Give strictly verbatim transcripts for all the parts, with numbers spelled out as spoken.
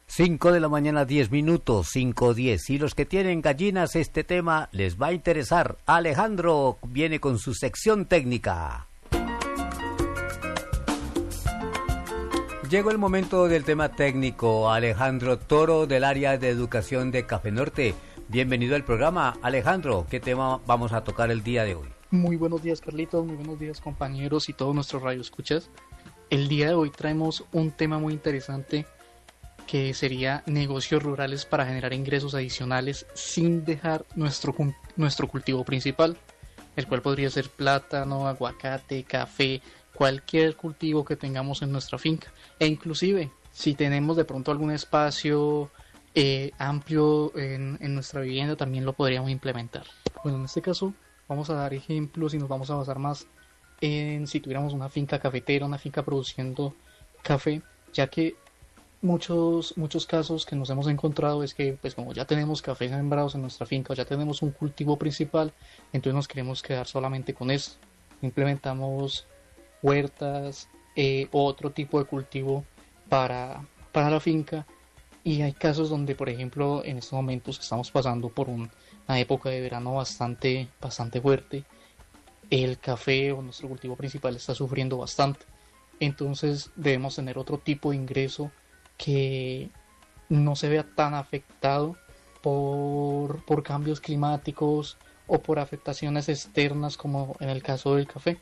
Cinco de la mañana, diez minutos, cinco diez. Y los que tienen gallinas, este tema les va a interesar. Alejandro viene con su sección técnica. Llegó el momento del tema técnico. Alejandro Toro, del área de educación de Café Norte. Bienvenido al programa. Alejandro, ¿qué tema vamos a tocar el día de hoy? Muy buenos días, Carlitos. Muy buenos días, compañeros y todos nuestros radioescuchas. El día de hoy traemos un tema muy interesante que sería negocios rurales para generar ingresos adicionales sin dejar nuestro, nuestro cultivo principal, el cual podría ser plátano, aguacate, café, cualquier cultivo que tengamos en nuestra finca. E inclusive, si tenemos de pronto algún espacio eh, amplio en, en nuestra vivienda, también lo podríamos implementar. Bueno, en este caso vamos a dar ejemplos y nos vamos a basar más en si tuviéramos una finca cafetera, una finca produciendo café, ya que muchos muchos casos que nos hemos encontrado es que pues como ya tenemos café sembrados en nuestra finca, o ya tenemos un cultivo principal, entonces nos queremos quedar solamente con eso. Implementamos huertas, eh, otro tipo de cultivo para, para la finca, y hay casos donde, por ejemplo, en estos momentos estamos pasando por un, una época de verano bastante, bastante fuerte. El café o nuestro cultivo principal está sufriendo bastante, entonces debemos tener otro tipo de ingreso que no se vea tan afectado por, por cambios climáticos o por afectaciones externas como en el caso del café.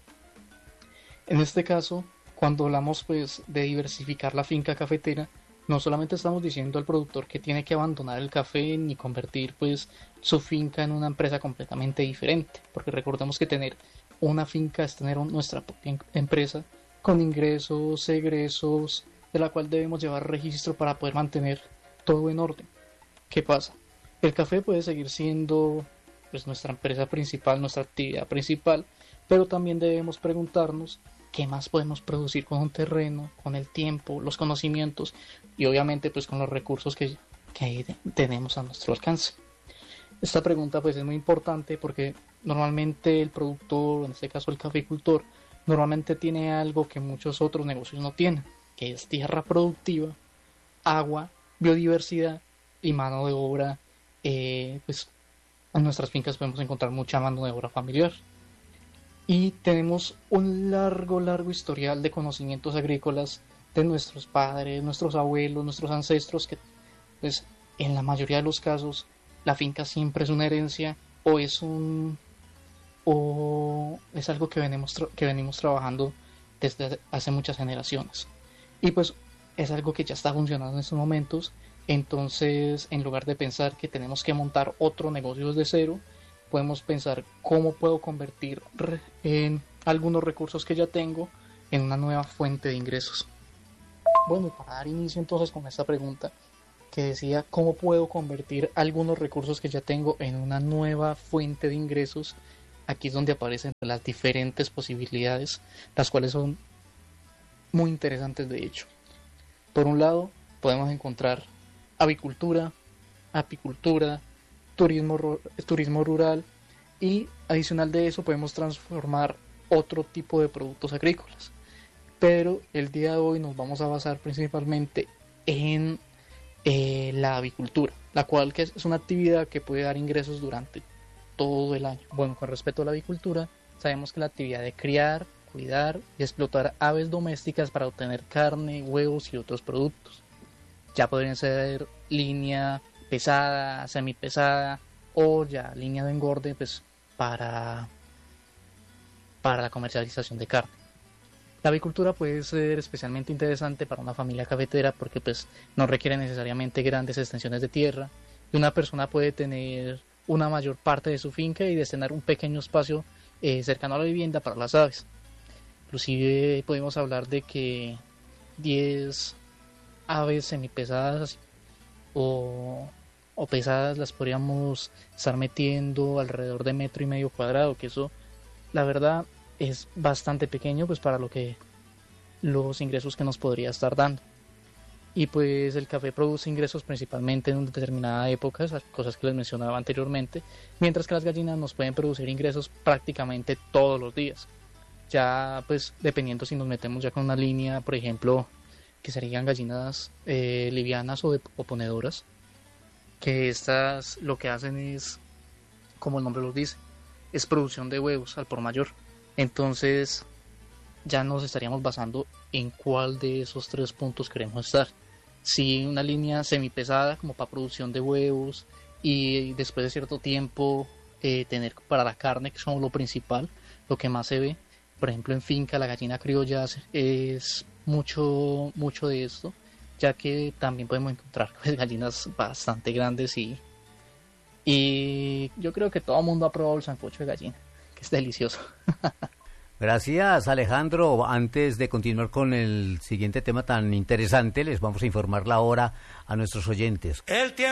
En este caso, cuando hablamos pues de diversificar la finca cafetera, no solamente estamos diciendo al productor que tiene que abandonar el café ni convertir pues su finca en una empresa completamente diferente, porque recordemos que tener una finca es tener un, nuestra propia empresa con ingresos, egresos, de la cual debemos llevar registro para poder mantener todo en orden. ¿Qué pasa? El café puede seguir siendo pues nuestra empresa principal, nuestra actividad principal, pero también debemos preguntarnos qué más podemos producir con un terreno, con el tiempo, los conocimientos y obviamente pues con los recursos que, que tenemos a nuestro alcance. Esta pregunta pues es muy importante porque normalmente el productor, en este caso el caficultor, normalmente tiene algo que muchos otros negocios no tienen, que es tierra productiva, agua, biodiversidad y mano de obra. Eh, pues en nuestras fincas podemos encontrar mucha mano de obra familiar. Y tenemos un largo, largo historial de conocimientos agrícolas de nuestros padres, nuestros abuelos, nuestros ancestros, que pues en la mayoría de los casos la finca siempre es una herencia o es un o es algo que venimos, tra- que venimos trabajando desde hace muchas generaciones. Y pues es algo que ya está funcionando en estos momentos. Entonces, en lugar de pensar que tenemos que montar otro negocio desde cero, podemos pensar cómo puedo convertir en algunos recursos que ya tengo en una nueva fuente de ingresos. Bueno, para dar inicio entonces con esta pregunta que decía cómo puedo convertir algunos recursos que ya tengo en una nueva fuente de ingresos, aquí es donde aparecen las diferentes posibilidades, las cuales son muy interesantes de hecho. Por un lado, podemos encontrar avicultura, apicultura, turismo, turismo rural, y adicional de eso podemos transformar otro tipo de productos agrícolas. Pero el día de hoy nos vamos a basar principalmente en eh, la avicultura, la cual que es una actividad que puede dar ingresos durante todo el año. Bueno, con respecto a la avicultura, sabemos que la actividad de criar, cuidar y explotar aves domésticas para obtener carne, huevos y otros productos. Ya podrían ser línea pesada, semipesada o ya línea de engorde pues para, para la comercialización de carne. La avicultura puede ser especialmente interesante para una familia cafetera porque pues no requiere necesariamente grandes extensiones de tierra y una persona puede tener una mayor parte de su finca y destinar un pequeño espacio eh, cercano a la vivienda para las aves. Inclusive podemos hablar de que diez aves semipesadas o, o pesadas las podríamos estar metiendo alrededor de metro y medio cuadrado, que eso la verdad es bastante pequeño pues para lo que los ingresos que nos podría estar dando. Y pues el café produce ingresos principalmente en determinada época, esas cosas que les mencionaba anteriormente, mientras que las gallinas nos pueden producir ingresos prácticamente todos los días. Ya pues dependiendo si nos metemos ya con una línea, por ejemplo, que serían gallinas eh, livianas o, de, o ponedoras, que estas lo que hacen es, como el nombre lo dice, es producción de huevos al por mayor. Entonces ya nos estaríamos basando en cuál de esos tres puntos queremos estar. Si una línea semipesada como para producción de huevos y después de cierto tiempo eh, tener para la carne, que es como lo principal, lo que más se ve, por ejemplo en finca la gallina criolla es mucho mucho de esto, ya que también podemos encontrar pues, gallinas bastante grandes y y yo creo que todo el mundo ha probado el sancocho de gallina, que es delicioso. Gracias, Alejandro. Antes de continuar con el siguiente tema tan interesante, les vamos a informar la hora a nuestros oyentes. El tiempo